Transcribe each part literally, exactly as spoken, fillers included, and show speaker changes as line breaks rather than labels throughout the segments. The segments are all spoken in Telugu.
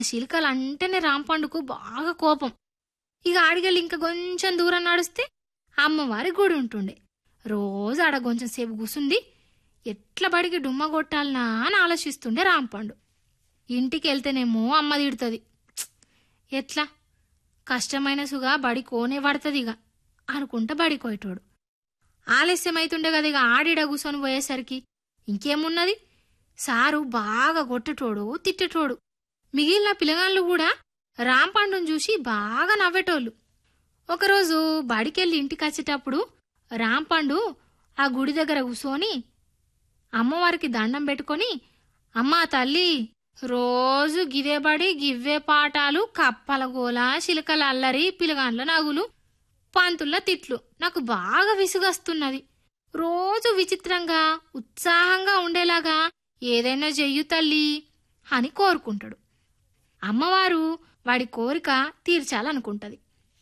చిలుకలంటేనే రాంపండుకు బాగా కోపం. ఇక ఆడికెళ్ళి ఇంకా కొంచెం దూరం నడిస్తే అమ్మవారి గుడి ఉంటుండే. రోజు ఆడ కొంచెం సేపు కూసుండి ఎట్ల బడికి డుమ్మ కొట్టాలనా అని ఆలోచిస్తుండే రాంపండు. ఇంటికి వెళ్తేనేమో అమ్మ తిడుతుంది. ఎట్లా కష్టమైన సుగా బడి కోనే పడుతుంది ఇక అనుకుంటా బడికోయటోడు. ఆలస్యమైతుండే కదా ఇక ఆడిడ కూసొని పోయేసరికి ఇంకేమున్నది, సారు బాగా కొట్టటోడు తిట్టటోడు. మిగిలిన పిల్లగాళ్ళు కూడా రాంపండును చూసి బాగా నవ్వేటోళ్ళు. ఒకరోజు బడికెళ్ళి ఇంటికి వచ్చేటప్పుడు రాంపండు ఆ గుడి దగ్గర కూసోని అమ్మవారికి దండం పెట్టుకొని, అమ్మా తల్లి, రోజు గివే బడి గివ్వే పాఠాలు, కప్పల గోల, చిలకల అల్లరి, పిలగాండ్ల నగులు, పంతుల్ల తిట్లు, నాకు బాగా విసుగస్తున్నది. రోజు విచిత్రంగా ఉత్సాహంగా ఉండేలాగా ఏదైనా చెయ్యు తల్లి అని కోరుకుంటాడు. అమ్మవారు వాడి కోరిక తీర్చాలనుకుంటది.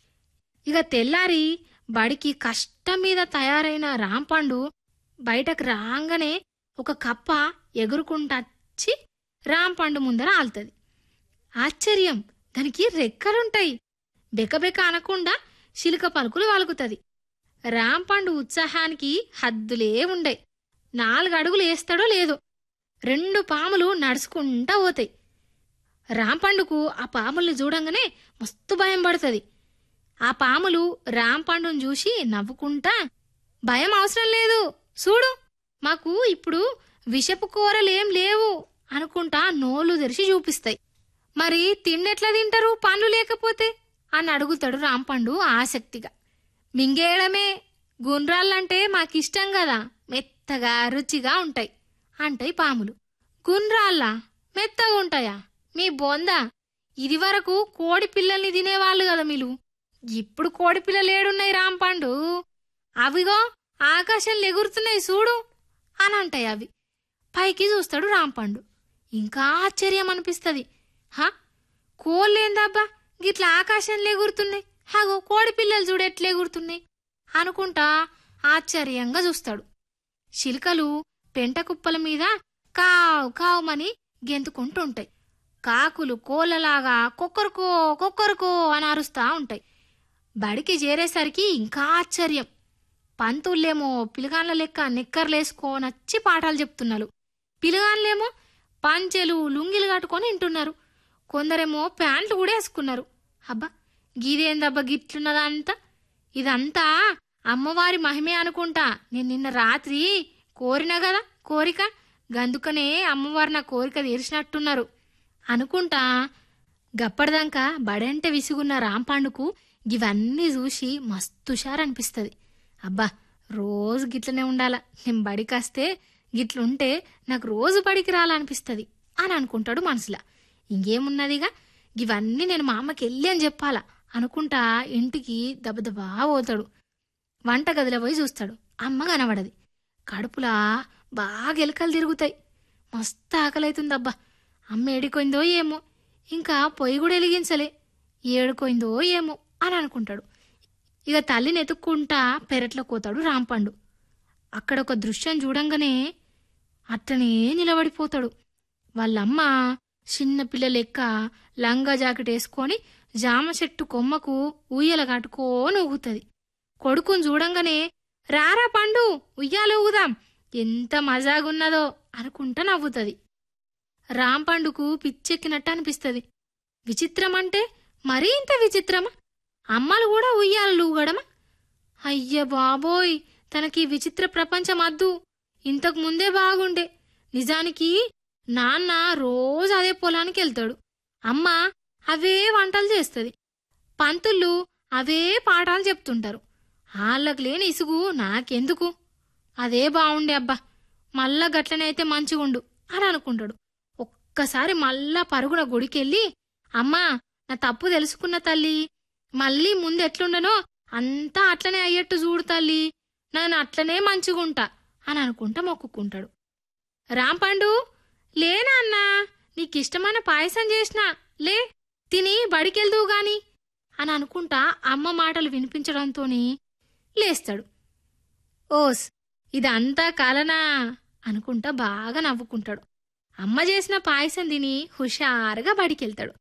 ఇక తెల్లారి బడికి కష్టం మీద తయారైన రాంపండు బయటకు రాగానే ఒక కప్ప ఎగురుకుంటచ్చి రాంపండు ముందర ఆల్తది. ఆశ్చర్యం, దానికి రెక్కలుంటాయి. బెకబెక అనకుండా చిలుక పలుకులు వాలుకుతుంది. రాంపండు ఉత్సాహానికి హద్దులే ఉండే. నాలుగు అడుగులు వేస్తాడో లేదో రెండు పాములు నడుచుకుంటా పోతాయి. రాంపండుకు ఆ పాముల్ని చూడంగానే మస్తు భయం పడుతుంది. ఆ పాములు రాంపండును చూసి నవ్వుకుంటా, భయం అవసరం లేదు చూడు, మాకు ఇప్పుడు విషపు కూరలేం లేవు అనుకుంటా నోళ్లు తెరిచి చూపిస్తాయి. మరి తిన్నెట్లా తింటారు పండ్లు లేకపోతే అని అడుగుతాడు రాంపండు ఆసక్తిగా. మింగేయడమే, గుండ్రాళ్ళంటే మాకిష్టం కదా, మెత్తగా రుచిగా ఉంటాయి అంటాయి పాములు. గుండ్రాళ్ళ మెత్తగా ఉంటాయా మీ బొంద, ఇది వరకు కోడి పిల్లల్ని తినేవాళ్ళు కదా మీరు, ఇప్పుడు కోడి పిల్లలు ఏడున్నాయి రాంపండు, అవిగో ఆకాశంలో ఎగురుతున్నాయి చూడు అని అంటాయి అవి. పైకి చూస్తాడు రాంపండు. ఇంకా ఆశ్చర్యం అనిపిస్తుంది. హా, కోళ్ళేందబ్బా గిట్లా ఆకాశంలో ఎగురుతున్నాయి, హాగో కోడి పిల్లలు చూడు ఎట్లా ఎగురుతున్నాయి అనుకుంటా ఆశ్చర్యంగా చూస్తాడు. చిలుకలు పెంట కుప్పల మీద కావు కావుమని గెంతుకుంటుంటాయి. కాకులు కోళ్ళలాగా కొక్కరుకో కొక్కరుకో అని అరుస్తా ఉంటాయి. బడికి చేరేసరికి ఇంకా ఆశ్చర్యం. పంతుల్లేమో పిలగాన్ల లెక్క నిక్కర్లేసుకోనచ్చి పాఠాలు చెప్తున్నారు. పిలగాన్లేమో పంచెలు లుంగిలు కట్టుకొని వింటున్నారు. కొందరేమో ప్యాంట్లు కూడా వేసుకున్నారు. అబ్బా, గిదేందబ్బా గిట్లున్నదా అంతా, ఇదంతా అమ్మవారి మహిమే అనుకుంటా. నేను నిన్న రాత్రి కోరిన కదా కోరిక, గందుకనే అమ్మవారు నా కోరిక తీర్చినట్టున్నారు అనుకుంటా. గప్పటిదాకా బడంటే విసుగున్న రాంపండుకు ఇవన్నీ చూసి మస్తు హుషారనిపిస్తుంది. అబ్బా, రోజు గిట్లనే ఉండాల, నేను బడికొస్తే గిట్లుంటే నాకు రోజు బడికి రాలనిపిస్తుంది అని అనుకుంటాడు మనసులా. ఇంకేమున్నదిగా, ఇవన్నీ నేను మా అమ్మకి వెళ్ళి అని చెప్పాలా అనుకుంటా ఇంటికి దబదబా పోతాడు. వంటగదిలో పోయి చూస్తాడు. అమ్మ కనబడది. కడుపులా బాగా ఎలుకలు తిరుగుతాయి. మస్తు ఆకలైతుందబ్బా. అమ్మ ఏడిపోయిందో ఏమో, ఇంకా పొయ్యి కూడా వెలిగించలే, ఏడుకోయిందో ఏమో అని అనుకుంటాడు. ఇక తల్లిని ఎతుక్కుంటా పెరట్లో పోతాడు రాంపండు. అక్కడ ఒక దృశ్యం చూడంగానే అట్టనే నిలబడిపోతాడు. వాళ్ళమ్మ చిన్న పిల్ల లెక్క లంగా జాకెట్ వేసుకొని జామ చెట్టు కొమ్మకు ఉయ్యల కట్టుకోని ఊగుతుంది. కొడుకుని చూడంగానే రారా పండు ఉయ్యాల ఊగుదాం, ఎంత మజాగున్నదో అనుకుంటా నవ్వుతుంది. రాంపండుకు పిచ్చెక్కినట్టు అనిపిస్తుంది. విచిత్రం అంటే మరీ ఇంత విచిత్రమా, అమ్మలు కూడా ఉయ్యాలలు ఊగడమా? అయ్య బాబోయ్, తనకి విచిత్ర ప్రపంచం అద్దు, ఇంతకు ముందే బాగుండే. నిజానికి నాన్న రోజు అదే పొలానికి వెళ్తాడు, అమ్మ అవే వంటలు చేస్తుంది, పంతుళ్ళు అవే పాఠాలు చెప్తుంటారు. వాళ్ళకు లేని ఇసుగు నాకెందుకు, అదే బాగుండే అబ్బా, మళ్ళా గట్లనైతే మంచిగుండు అని అనుకుంటాడు. ఒక్కసారి మళ్ళా పరుగున గుడికెళ్ళి, అమ్మా నా తప్పు తెలుసుకున్న తల్లి, మళ్ళీ ముందు ఎట్లుండనో అంతా అట్లనే అయ్యట్టు చూడు తల్లి, నేను అట్లనే మంచిగుంటా అని అనుకుంటా మొక్కుకుంటాడు. రాంపండు, లేనా అన్నా, నీకిష్టమైన పాయసం చేసినా, లే తిని బడికెళ్దువు గాని అని అనుకుంటా అమ్మ మాటలు వినిపించడంతోని లేస్తాడు. ఓస్, ఇదంతా కాలనా అనుకుంటా బాగా నవ్వుకుంటాడు. అమ్మ చేసిన పాయసం తిని హుషారుగా బడికెళ్తాడు.